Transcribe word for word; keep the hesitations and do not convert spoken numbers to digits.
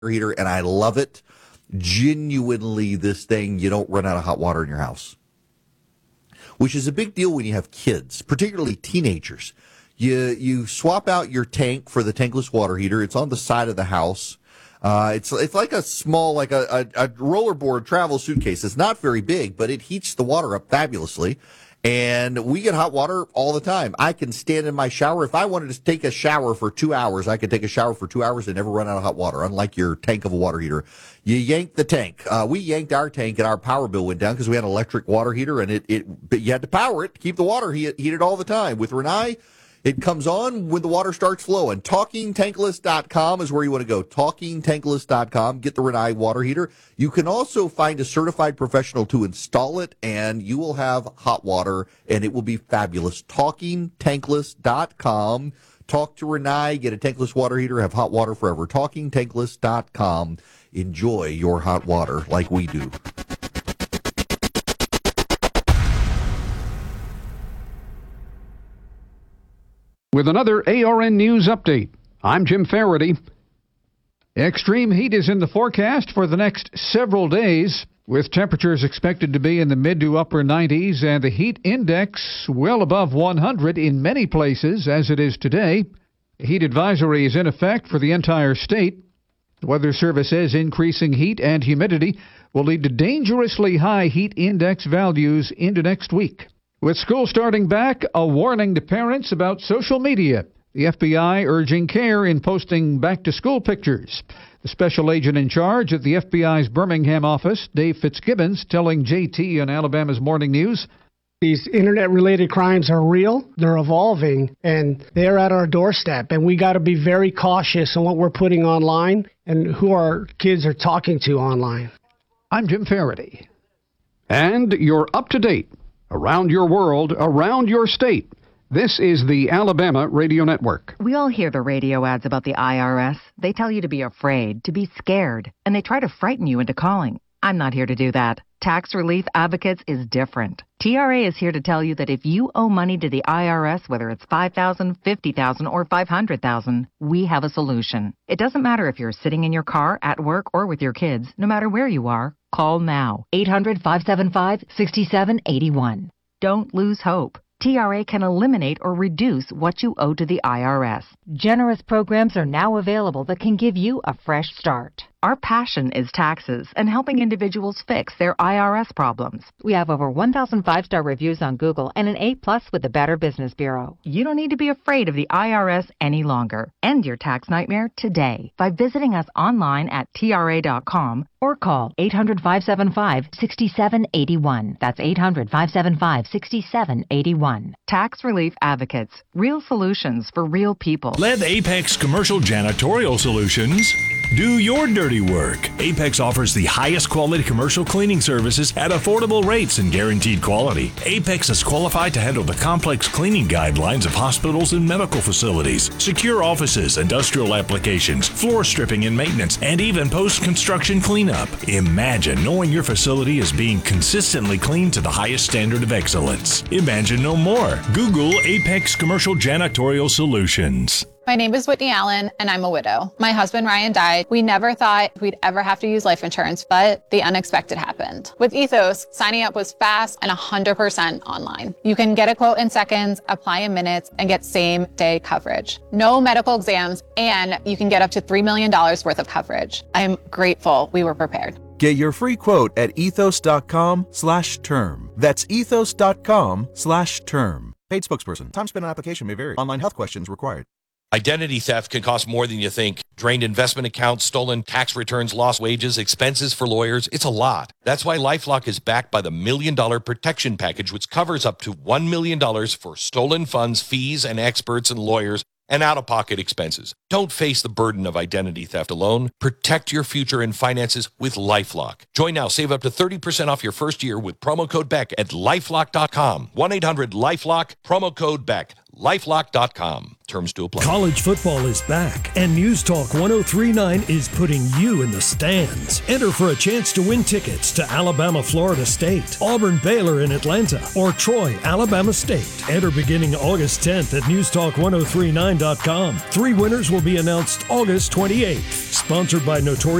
heater, and I love it. Genuinely, this thing, you don't run out of hot water in your house, which is a big deal when you have kids, particularly teenagers. You you swap out your tank for the tankless water heater. It's on the side of the house. Uh, it's it's like a small, like a, a, a rollerboard travel suitcase. It's not very big, but it heats the water up fabulously. And we get hot water all the time. I can stand in my shower. If I wanted to take a shower for two hours, I could take a shower for two hours and never run out of hot water, unlike your tank of a water heater. You yank the tank. Uh, we yanked our tank and our power bill went down because we had an electric water heater, and it, it but you had to power it to keep the water heat, heated all the time. With Rinnai, it comes on when the water starts flowing. talking tankless dot com is where you want to go. talking tankless dot com. Get the Rinnai water heater. You can also find a certified professional to install it, and you will have hot water, and it will be fabulous. talking tankless dot com. Talk to Rinnai. Get a tankless water heater. Have hot water forever. talking tankless dot com. Enjoy your hot water like we do. With another A R N News update, I'm Jim Faraday. Extreme heat is in the forecast for the next several days, with temperatures expected to be in the mid to upper nineties and the heat index well above one hundred in many places, as it is today. A heat advisory is in effect for the entire state. The Weather Service says increasing heat and humidity will lead to dangerously high heat index values into next week. With school starting back, a warning to parents about social media. The F B I urging care in posting back-to-school pictures. The special agent in charge at the F B I's Birmingham office, Dave Fitzgibbons, telling J T on Alabama's Morning News, these internet-related crimes are real, they're evolving, and they're at our doorstep. And we got to be very cautious on what we're putting online and who our kids are talking to online. I'm Jim Faraday. And you're up to date. Around your world, around your state. This is the Alabama Radio Network. We all hear the radio ads about the I R S. They tell you to be afraid, to be scared, and they try to frighten you into calling. I'm not here to do that. Tax Relief Advocates is different. T R A is here to tell you that if you owe money to the I R S, whether it's five thousand dollars, fifty thousand dollars, or five hundred thousand dollars, we have a solution. It doesn't matter if you're sitting in your car, at work, or with your kids. No matter where you are, call now. eight hundred, five seven five, six seven eight one. Don't lose hope. T R A can eliminate or reduce what you owe to the I R S. Generous programs are now available that can give you a fresh start. Our passion is taxes and helping individuals fix their I R S problems. We have over one thousand five-star reviews on Google and an A plus with the Better Business Bureau. You don't need to be afraid of the I R S any longer. End your tax nightmare today by visiting us online at T R A dot com or call eight hundred, five seven five, six seven eight one. That's eight hundred, five seven five, six seven eight one. Tax Relief Advocates. Real solutions for real people. Let Apex Commercial Janitorial Solutions do your dirty work. Apex offers the highest quality commercial cleaning services at affordable rates and guaranteed quality. Apex is qualified to handle the complex cleaning guidelines of hospitals and medical facilities, secure offices, industrial applications, floor stripping and maintenance, and even post-construction cleanup. Imagine knowing your facility is being consistently cleaned to the highest standard of excellence. Imagine no more. Google Apex Commercial Janitorial Solutions. My name is Whitney Allen, and I'm a widow. My husband, Ryan, died. We never thought we'd ever have to use life insurance, but the unexpected happened. With Ethos, signing up was fast and one hundred percent online. You can get a quote in seconds, apply in minutes, and get same-day coverage. No medical exams, and you can get up to three million dollars worth of coverage. I'm grateful we were prepared. Get your free quote at ethos.com slash term. That's ethos.com slash term. Paid spokesperson. Time spent on application may vary. Online health questions required. Identity theft can cost more than you think. Drained investment accounts, stolen tax returns, lost wages, expenses for lawyers. It's a lot. That's why LifeLock is backed by the Million Dollar Protection Package, which covers up to one million dollars for stolen funds, fees, and experts and lawyers, and out-of-pocket expenses. Don't face the burden of identity theft alone. Protect your future and finances with LifeLock. Join now. Save up to thirty percent off your first year with promo code B E C K at LifeLock dot com. one eight hundred LifeLock, promo code B E C K. LifeLock dot com. Terms to apply. College football is back, and News Talk one oh three point nine is putting you in the stands. Enter for a chance to win tickets to Alabama, Florida State, Auburn, Baylor in Atlanta, or Troy, Alabama State. Enter beginning August tenth at News Talk one oh three point nine dot com. Three winners will be announced August twenty-eighth. Sponsored by Notorious